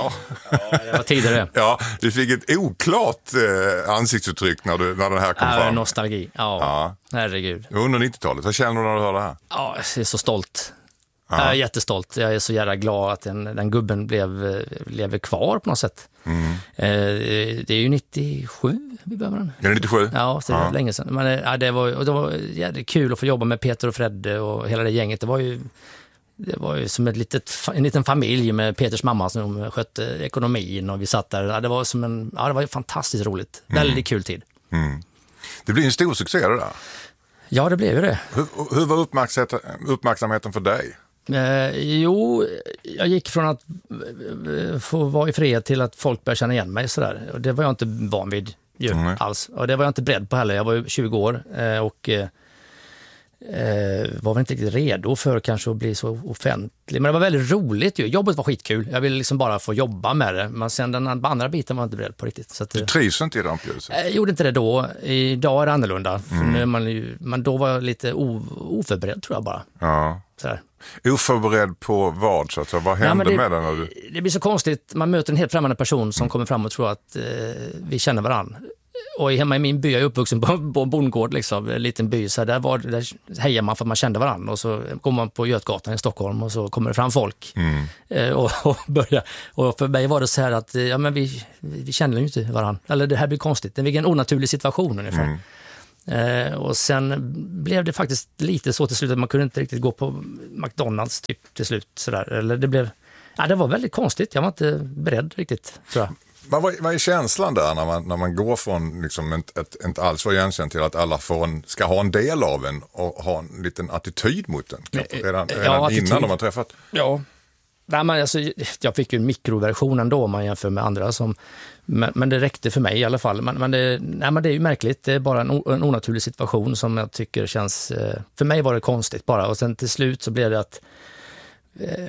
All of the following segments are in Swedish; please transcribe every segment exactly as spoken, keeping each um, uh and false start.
Ja. Ja, det var tidigare. Ja, du fick ett oklart eh, ansiktsuttryck när, du, när den här kom Ja, fram. nostalgi. Ja, Ja. herregud. Under nittiotalet, vad känner du när du hör det här? Ja, jag är så stolt. Ja. Jag är jättestolt. Jag är så jävla glad att den, den gubben blev, lever kvar på något sätt. Mm. Eh, det är ju nittiosju vi började med den. Är det nittiosju? Ja, så det är Ja. länge sedan. Men ja, det var, och det var jävligt kul att få jobba med Peter och Fredde och hela det gänget. Det var ju, det var ju som ett litet, en liten familj med Peters mamma som skötte ekonomin och vi satt där. Ja, det var som en, ja, det var ju fantastiskt roligt. Mm. Väldigt kul tid. Mm. Det blir en stor succé det där. Ja, det blev ju det. Hur, hur var uppmärksamheten, uppmärksamheten för dig? Eh, jo, jag gick från att eh, få vara i fred till att folk började känna igen mig sådär. Och det var jag inte van vid ju, Mm. alls. Och det var jag inte beredd på heller. Jag var ju tjugo år eh, och eh, eh, var väl inte riktigt redo för kanske att bli så offentlig. Men det var väldigt roligt ju. Jobbet var skitkul. Jag ville liksom bara få jobba med det. Men sen den andra biten var jag inte beredd på riktigt. Så att, Du trivs inte i rampljuset? jag gjorde inte det då. Idag är det annorlunda. För Mm. nu är man ju, men då var jag lite o, oförberedd tror jag bara. Ja. Sådär. Oförberedd på vad? Så att, vad hände Ja, men det, med den? När du... det blir så konstigt. Man möter en helt främmande person som Mm. kommer fram och tror att eh, vi känner varann. Och hemma i min by, jag är uppvuxen på, på en bondgård, liksom, en liten by. Så där, var, där hejar man för att man kände varann. Och så går man på Götgatan i Stockholm och så kommer det fram folk. Mm. Eh, och, och, börjar, och för mig var det så här att ja, men vi, vi känner ju inte varann. Eller det här blir konstigt. Det blir en onaturlig situation ungefär. Mm. Eh, och sen blev det faktiskt lite så till slut att man kunde inte riktigt gå på McDonalds typ till slut. Sådär. Eller det blev, ja, det var väldigt konstigt. Jag var inte beredd riktigt, tror jag. Vad, vad, vad är känslan där när man, när man går från liksom ett, ett, inte alls var igenkänd till att alla får en, ska ha en del av en och ha en liten attityd mot den? Kanske redan, Ja, redan attityd. innan de har träffat? Ja. Nej, men alltså, jag fick ju en mikroversion ändå om man jämför med andra. Som, men, men det räckte för mig i alla fall. Men, men, det, nej, men det är ju märkligt. Det är bara en, en onaturlig situation som jag tycker känns... För mig var det konstigt bara. Och sen till slut så blev det att... Eh,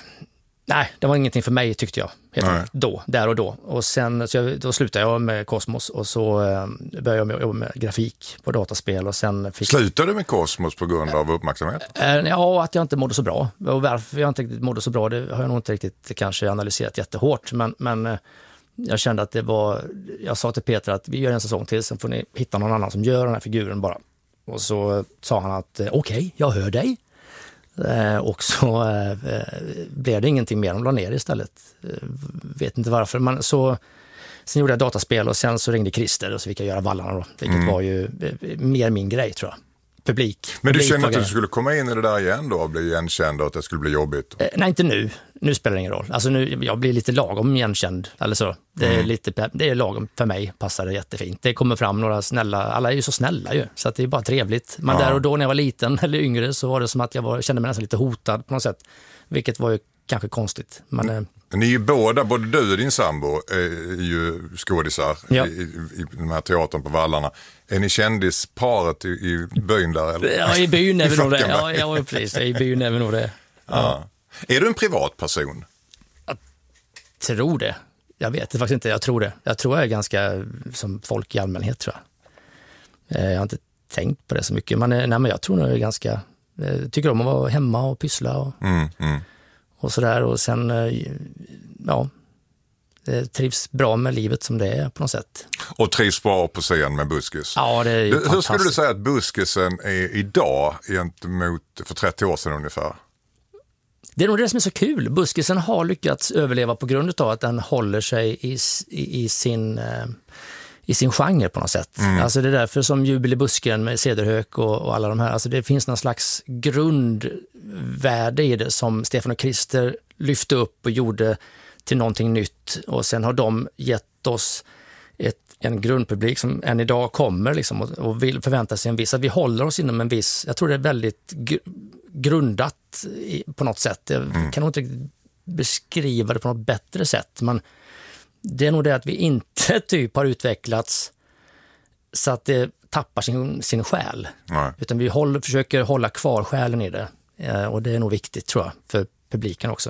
nej, det var ingenting för mig tyckte jag. Helt enkelt, då, där och då. Och sen så jag, då slutade jag med Cosmos och så eh, började jag med, jobba med grafik på dataspel. Och sen fick... Slutade du med Cosmos på grund av uppmärksamhet? Eh, ja, att jag inte mådde så bra. Och varför jag inte riktigt mådde så bra, det har jag nog inte riktigt kanske analyserat jättehårt. Men, men eh, jag kände att det var... Jag sa till Peter att vi gör en säsong till, sen får ni hitta någon annan som gör den här figuren bara. Och så sa han att eh, okej, okay, jag hör dig. Eh, och så eh, blev det ingenting mer, de la ner istället. Eh, vet inte varför. Men så, sen gjorde jag dataspel och sen så ringde Christer och så fick jag göra Vallarna då. Vilket mm. var ju eh, mer min grej tror jag. Publik. Men du publik kände att du skulle komma in i det där igen då och bli igenkänd och att det skulle bli jobbigt? Eh, nej, inte nu. Nu spelar det ingen roll. Alltså nu, jag blir lite lagom igenkänd. Eller så. Det är, mm. lite, det är lagom för mig. Passar det jättefint. Det kommer fram några snälla. Alla är ju så snälla ju. Så att det är bara trevligt. Men ja. Där och då när jag var liten eller yngre så var det som att jag var, kände mig nästan lite hotad på något sätt. Vilket var ju kanske konstigt. Men, mm. Ni är ju båda, både du och din sambo är ju skådisar ja. i, i, i den här teatern på Vallarna. Är ni kändisparet i, i byn där? Eller? Ja, i byn är vi nog det. Ja, ja, precis. I byn är vi nog det. Ja. Ja. Är du en privatperson? Jag tror det. Jag vet det faktiskt inte. Jag tror det. Jag tror jag är ganska som folk i allmänhet, tror jag. Jag har inte tänkt på det så mycket. Men, nej, men jag tror nog jag är ganska... Jag tycker om att vara hemma och pyssla och, mm, mm. och sådär. Och sen, ja... Det trivs bra med livet som det är på något sätt. Och trivs bra på scen med buskis. Ja, det är ju Hur skulle du säga att buskisen är idag gentemot för trettio år sedan ungefär? Det är nog det som är så kul. Buskisen har lyckats överleva på grund av att den håller sig i, i, i, sin, i sin genre på något sätt. Mm. Alltså det är därför som Jubel i busken med Cederhök och, och alla de här. Alltså det finns någon slags grundvärde i det som Stefan och Christer lyfte upp och gjorde till någonting nytt, och sen har de gett oss ett, en grundpublik som än idag kommer liksom, och, och vill förvänta sig en viss, att vi håller oss inom en viss, jag tror det är väldigt gr- grundat i, på något sätt. Jag mm. kan nog inte beskriva det på något bättre sätt, men det är nog det att vi inte typ har utvecklats så att det tappar sin, sin själ. Nej. Utan vi håller, försöker hålla kvar själen i det, och det är nog viktigt tror jag för publiken också.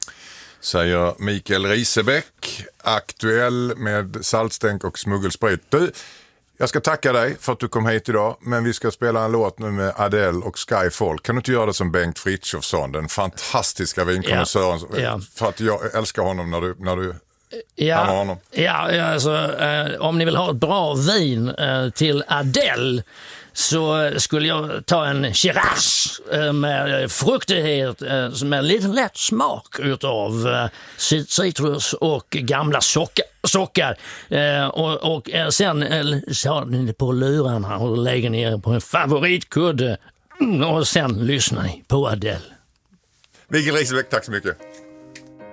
Säger Mikael Risebäck, aktuell med saltstänk och smuggelsprit. Du, jag ska tacka dig för att du kom hit idag, men vi ska spela en låt nu med Adele och Skyfall. Kan du inte göra det som Bengt Frithiofsson, den fantastiska vinkonnässören? Ja, ja. För att jag älskar honom när du, när du Ja, Han har honom. ja alltså, eh, om ni vill ha ett bra vin eh, till Adele så skulle jag ta en Shiraz eh, med fruktighet eh, med lite lätt smak utav eh, citrus och gamla socker. sockar. Eh, och, och eh, sen eh, tar ni på lurarna och lägger ner på en favoritkudde och sen lyssnar ni på Adele. Mikael Risebäck, tack så mycket.